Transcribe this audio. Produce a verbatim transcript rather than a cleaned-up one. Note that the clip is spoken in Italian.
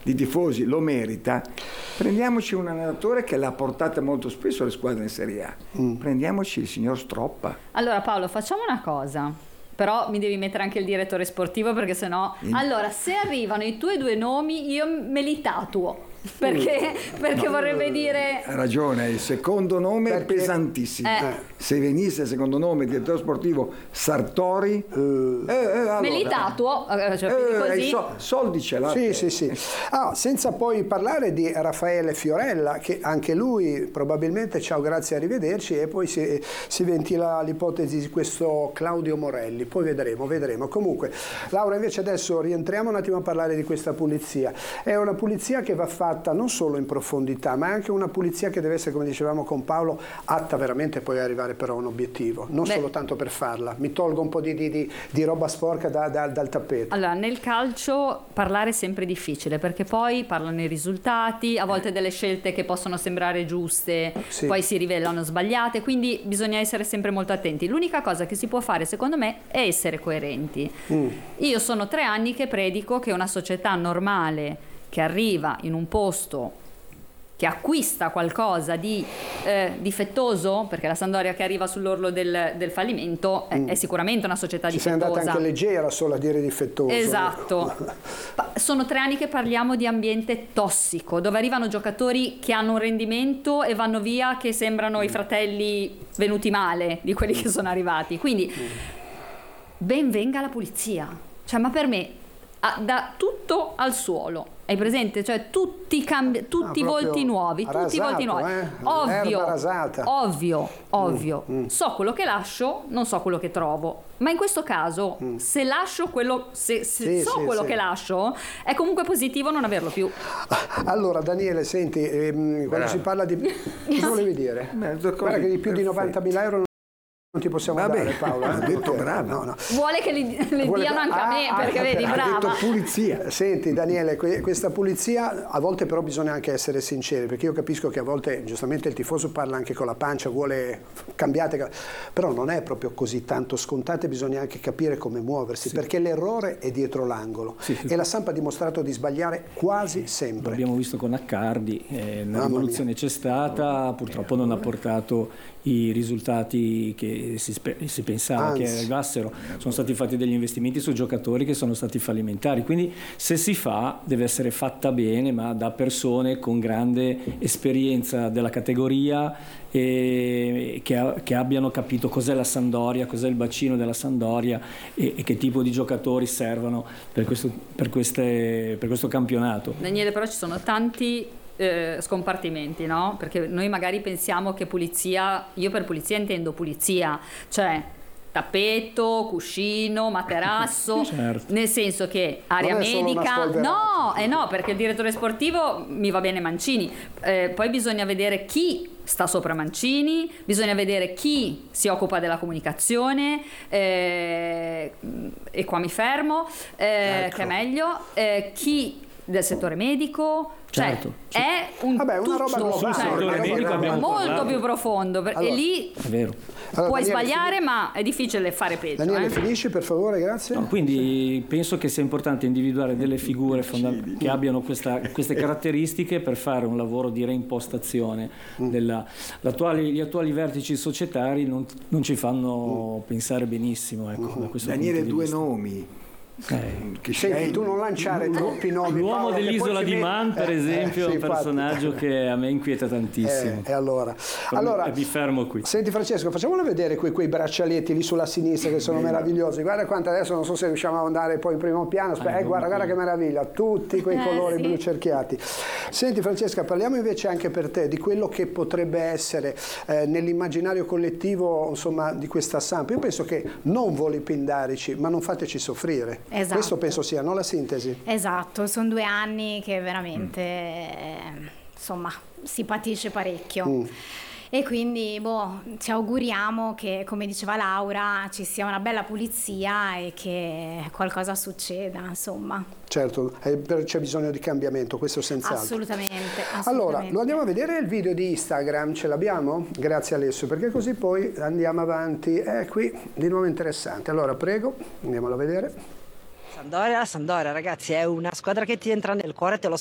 di tifosi lo merita, prendiamoci un allenatore che l'ha portata molto spesso alle squadre in Serie A. Mm. Prendiamoci il signor Stroppa. Allora Paolo, facciamo una cosa. Però mi devi mettere anche il direttore sportivo, perché sennò... Mm. Allora, se arrivano i tuoi due nomi, io me li tatuo. Perché, perché no, vorrebbe dire... Ha ragione, il secondo nome perché... è pesantissimo. Eh. Se venisse il secondo nome, direttore sportivo Sartori, uh, eh, eh, allora. me li tatuo, cioè, eh, così. So, soldi ce l'ha. Sì, sì, sì. Ah, senza poi parlare di Raffaele Fiorella, che anche lui probabilmente, ciao, grazie, arrivederci, e poi si, si ventila l'ipotesi di questo Claudio Morelli. Poi vedremo, vedremo. Comunque, Laura, invece adesso rientriamo un attimo a parlare di questa pulizia. È una pulizia che va fatta non solo in profondità, ma è anche una pulizia che deve essere, come dicevamo con Paolo, atta veramente poi a arrivare però a un obiettivo, non Beh. solo tanto per farla. Mi tolgo un po' di, di, di, di roba sporca da, da, dal tappeto. Allora, nel calcio parlare è sempre difficile, perché poi parlano i risultati, a volte delle scelte che possono sembrare giuste, sì. poi si rivelano sbagliate, quindi bisogna essere sempre molto attenti. L'unica cosa che si può fare, secondo me, è essere coerenti. Mm. Io sono tre anni che predico che una società normale che arriva in un posto, che acquista qualcosa di eh, difettoso, perché la Sampdoria che arriva sull'orlo del, del fallimento è, mm. è sicuramente una società Ci difettosa. Ci sei andata anche leggera solo a dire difettoso. Esatto. Sono tre anni che parliamo di ambiente tossico, dove arrivano giocatori che hanno un rendimento e vanno via che sembrano mm. i fratelli venuti male di quelli che sono arrivati. Quindi mm. ben venga la pulizia. Cioè, ma per me da tutto al suolo, hai presente? Cioè tutti i cambi, tutti i volti nuovi, rasato, tutti i volti nuovi. Eh? Ovvio, rasata. ovvio, ovvio. Mm, mm. So quello che lascio, non so quello che trovo. Ma in questo caso, mm. se lascio quello, se, se sì, so sì, quello sì. che lascio, è comunque positivo non averlo più. Allora, Daniele, senti, ehm, quando si parla di... Cosa volevi dire? Beh, guarda che di più di novantamila euro non ti possiamo Vabbè, dare, Paolo. Ha eh? detto bravo. No, no. Vuole che li, le Vuole... diano anche ah, a me, ah, perché ah, vedi, brava. Ha detto pulizia. Senti, Daniele, questa pulizia a volte però bisogna anche essere sinceri, perché io capisco che a volte giustamente il tifoso parla anche con la pancia, vuole cambiate, però non è proprio così tanto scontato e bisogna anche capire come muoversi, sì. perché l'errore è dietro l'angolo sì, sì. e la Samp ha dimostrato di sbagliare quasi sempre. L'abbiamo visto con Accardi, eh, una rivoluzione c'è stata, purtroppo non ha portato i risultati che si, si pensava Anzi. che arrivassero. Sono stati fatti degli investimenti su giocatori che sono stati fallimentari, quindi se si fa deve essere fatta bene, ma da persone con grande esperienza della categoria e che, che abbiano capito cos'è la Sampdoria, cos'è il bacino della Sampdoria e, e che tipo di giocatori servono per questo, per queste, per questo campionato. Daniele, però ci sono tanti Eh, scompartimenti, no? Perché noi magari pensiamo che pulizia, io per pulizia intendo pulizia, cioè tappeto, cuscino, materasso, certo. nel senso che area medica, no, eh no, perché il direttore sportivo mi va bene Mancini, eh, poi bisogna vedere chi sta sopra Mancini, bisogna vedere chi si occupa della comunicazione, eh, e qua mi fermo, eh, ecco. che è meglio, eh, chi del settore medico, cioè certo. è un Vabbè, una roba tutto, globale, cioè, una roba globale. molto parlato. più profondo, allora, e lì è vero. Allora, puoi Daniele, sbagliare, fin... ma è difficile fare peggio. Daniele, eh? finisci per favore, grazie. No, quindi sì. penso che sia importante individuare delle figure fonda- che abbiano questa, queste caratteristiche per fare un lavoro di reimpostazione. Mm. Della, l'attuali, gli attuali vertici societari non, non ci fanno mm. pensare benissimo. Ecco, mm. da questo Daniele, punto di due vista. nomi. Eh. Che Senti, tu non lanciare troppi nomi. L'uomo Paolo, dell'isola di Man, per eh, esempio, eh, sì, è un personaggio infatti. che a me inquieta tantissimo. Eh, e allora, allora e mi fermo qui. Senti Francesco, facciamolo vedere quei, quei braccialetti lì sulla sinistra che sono meravigliosi. Guarda quanto adesso non so se riusciamo ad andare poi in primo piano. Aspetta, eh, guarda, guarda che meraviglia, tutti quei eh, colori sì. blu cerchiati. Senti Francesca, parliamo invece anche per te di quello che potrebbe essere eh, nell'immaginario collettivo, insomma, di questa Samp. Io penso che non volipindarici, ma non fateci soffrire. Esatto. Questo penso sia, no, la sintesi? Esatto, sono due anni che veramente, mm. eh, insomma, si patisce parecchio. Mm. E quindi boh, ci auguriamo che, come diceva Laura, ci sia una bella pulizia e che qualcosa succeda, insomma. Certo, c'è bisogno di cambiamento, questo senz'altro. Assolutamente, assolutamente. Allora, lo andiamo a vedere il video di Instagram, ce l'abbiamo? Grazie Alessio, perché così poi andiamo avanti. È qui, di nuovo interessante. Allora, prego, andiamolo a vedere. Sampdoria, Sampdoria ragazzi è una squadra che ti entra nel cuore, te lo